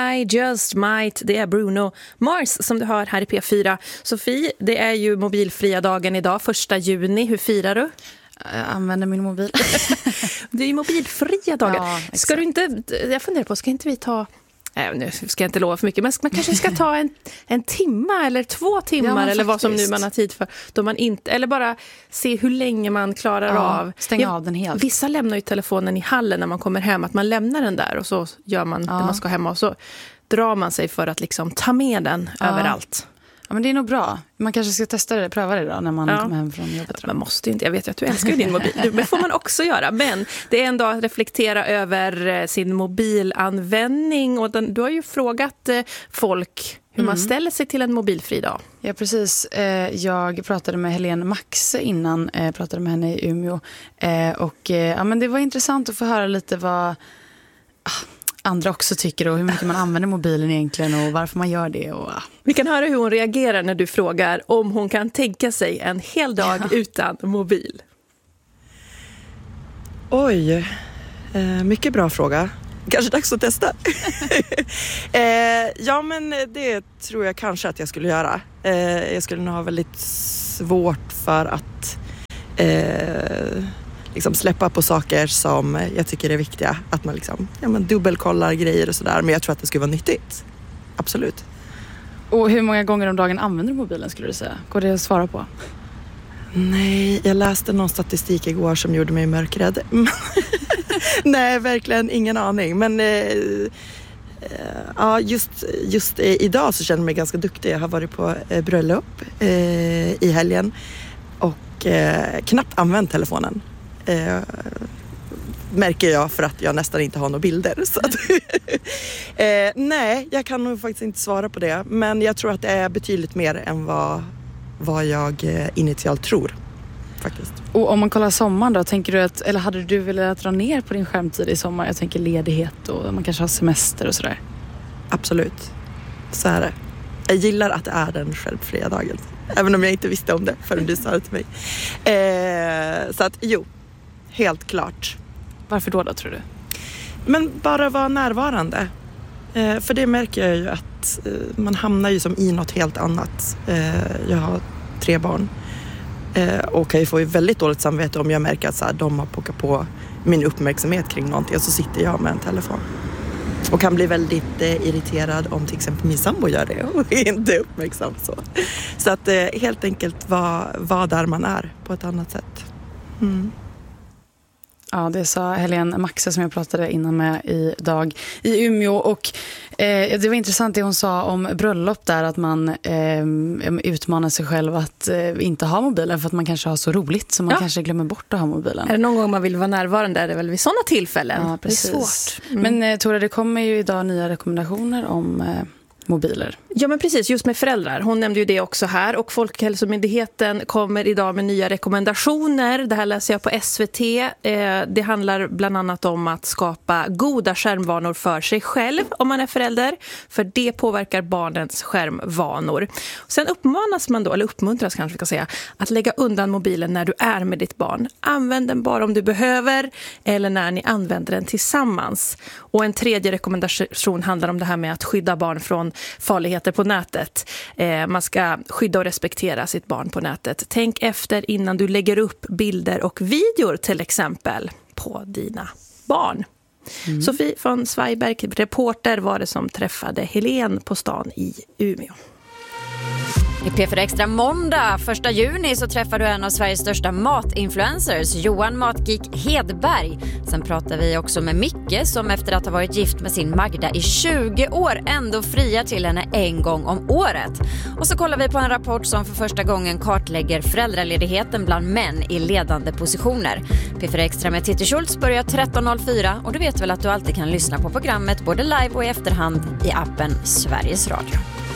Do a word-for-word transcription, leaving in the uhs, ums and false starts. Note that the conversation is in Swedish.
I just might. Det är Bruno Mars som du hör här i P fyra. Sofie, det är ju mobilfria dagen idag, första juni. Hur firar du? Jag använder min mobil. Det är ju mobilfria dagar. Ja, ska du inte, jag funderar på, ska inte vi ta... Nej, nu ska jag inte lova för mycket, men man kanske ska ta en, en timma eller två timmar ja, eller vad som nu man har tid för. Då man inte, eller bara se hur länge man klarar ja, av. Stänga jag, av den helt. Vissa lämnar ju telefonen i hallen när man kommer hem, att man lämnar den där och så gör man ja. när man ska hemma och så drar man sig för att liksom ta med den ja. överallt. Ja, men det är nog bra. Man kanske ska testa det, pröva det då när man ja. kommer hem från jobbet. Man måste ju inte, jag vet ju att du älskar din mobil. Det får man också göra. Men det är ändå att reflektera över sin mobilanvändning. Och den, du har ju frågat folk hur mm. man ställer sig till en mobilfri dag. Ja, precis. Jag pratade med Helene Max innan, jag pratade med henne i Umeå. Och ja, men det var intressant att få höra lite vad... andra också tycker och hur mycket man använder mobilen egentligen och varför man gör det. Och, ja. Vi kan höra hur hon reagerar när du frågar om hon kan tänka sig en hel dag ja. utan mobil. Oj, eh, mycket bra fråga. Kanske dags att testa. eh, ja, men det tror jag kanske att jag skulle göra. Eh, jag skulle nog ha väldigt svårt för att... Eh, liksom släppa på saker som jag tycker är viktiga. Att man liksom, ja, men dubbelkollar grejer och sådär. Men jag tror att det skulle vara nyttigt. Absolut. Och hur många gånger om dagen använder du mobilen skulle du säga? Går det att svara på? Nej, jag läste någon statistik igår som gjorde mig mörkrädd. Nej, verkligen ingen aning. Men eh, eh, ja, just, just eh, idag så känner jag mig ganska duktig. Jag har varit på eh, bröllop eh, i helgen. Och eh, knappt använt telefonen. Eh, märker jag för att jag nästan inte har några bilder så att, eh, nej, jag kan nog faktiskt inte svara på det, men jag tror att det är betydligt mer än vad, vad jag initialt tror faktiskt. Och om man kollar sommaren då, tänker du att, eller hade du velat dra ner på din skärmtid i sommar? Jag tänker ledighet och man kanske har semester och sådär. Absolut, så är det. Jag gillar att det är den självfria dagen, även om jag inte visste om det förrän du sa det till mig. eh, så att jo, helt klart. Varför då då, tror du? Men bara vara närvarande. Eh, för det märker jag ju att eh, man hamnar ju som i något helt annat. Eh, jag har tre barn. Eh, och kan ju få väldigt dåligt samvete om jag märker att så här, de har pockat på min uppmärksamhet kring någonting. Och så sitter jag med en telefon. Och kan bli väldigt eh, irriterad om till exempel min sambo gör det. Och är inte uppmärksam så. Så att eh, helt enkelt vara var där man är på ett annat sätt. Mm. Ja, det sa Helene Maxe som jag pratade innan med idag i Umeå. Och eh, det var intressant det hon sa om bröllop där, att man eh, utmanar sig själv att eh, inte ha mobilen för att man kanske har så roligt så man ja. kanske glömmer bort att ha mobilen. Är det någon gång man vill vara närvarande är det väl vid sådana tillfällen? Ja, precis. Det är svårt. Mm. Men eh, Tora, det kommer ju idag nya rekommendationer om... Eh, mobiler. Ja, men precis, just med föräldrar. Hon nämnde ju det också här. Och Folkhälsomyndigheten kommer idag med nya rekommendationer. Det här läser jag på S V T. Eh, det handlar bland annat om att skapa goda skärmvanor för sig själv om man är förälder. För det påverkar barnens skärmvanor. Sen uppmanas man då, eller uppmuntras kanske vi ska säga, att lägga undan mobilen när du är med ditt barn. Använd den bara om du behöver eller när ni använder den tillsammans. Och en tredje rekommendation handlar om det här med att skydda barn från farligheter på nätet. Eh, man ska skydda och respektera sitt barn på nätet. Tänk efter innan du lägger upp bilder och videor till exempel på dina barn. Mm. Sofie von Zweiberg, reporter, var det som träffade Helene på stan i Umeå. I P fyra Extra måndag, första juni, så träffar du en av Sveriges största matinfluencers, Johan Matgeek Hedberg. Sen pratar vi också med Micke som efter att ha varit gift med sin Magda i tjugo år ändå friar till henne en gång om året. Och så kollar vi på en rapport som för första gången kartlägger föräldraledigheten bland män i ledande positioner. P fyra Extra med Titti Schultz börjar tretton noll fyra och du vet väl att du alltid kan lyssna på programmet både live och i efterhand i appen Sveriges Radio.